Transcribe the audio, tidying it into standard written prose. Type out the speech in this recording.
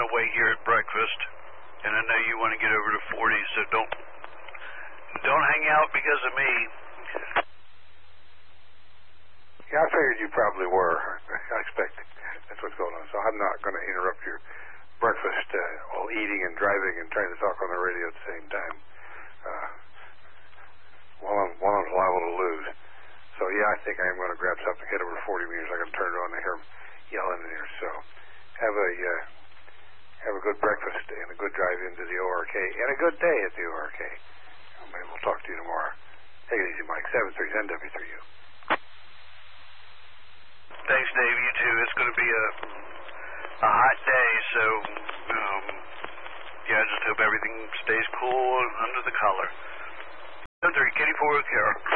to wait here at breakfast, and I know you want to get over to 40, so don't hang out because of me. Yeah, I figured you probably were. I expect that's what's going on. So I'm not going to interrupt your breakfast while eating and driving and trying to talk on the radio at the same time. One I'm liable to lose. So yeah, I think I am going to grab something, head over to 40 meters. I'm going to turn it on and hear him yelling in here. So have a good breakfast and a good drive into the ORK and a good day at the ORK. Maybe we'll talk to you tomorrow. Take it easy, Mike. 73 NW3U. Thanks, Dave. You too. It's going to be a hot day, so yeah, I just hope everything stays cool and under the collar. 73 Kitty 4 Care.